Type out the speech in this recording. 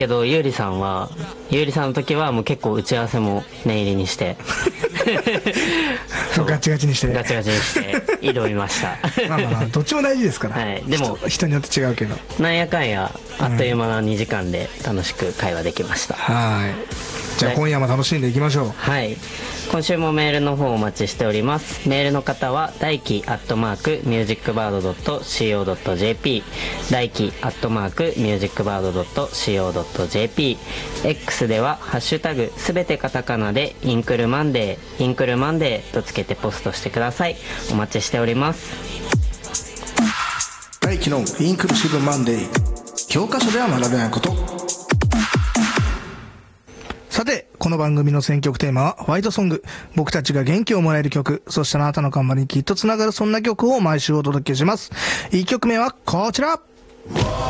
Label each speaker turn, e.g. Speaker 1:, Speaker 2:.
Speaker 1: けど、ゆうりさんの時はもう結構打ち合わせも念入りにして
Speaker 2: そうガチガチにして
Speaker 1: 挑みました
Speaker 2: まあどっちも大事ですから、
Speaker 1: はい、でも
Speaker 2: 人によって違うけど、
Speaker 1: なんやかんやあっという間な2時間で楽しく会話できました、
Speaker 2: はい。じゃあ今夜も楽しんでいきましょう。
Speaker 1: はい、今週もメールの方お待ちしております。メールの方は大輝@musicbird.co.jp 大輝@musicbird.co.jp X ではハッシュタグすべてカタカナでインクルマンデーとつけてポストしてください。お待ちしております。
Speaker 2: 大輝のインクルーシブマンデー、教科書では学べないこと。さて、この番組の選曲テーマはファイトソング。僕たちが元気をもらえる曲、そしてあなたの頑張りにきっとつながるそんな曲を毎週お届けします。1曲目はこちら。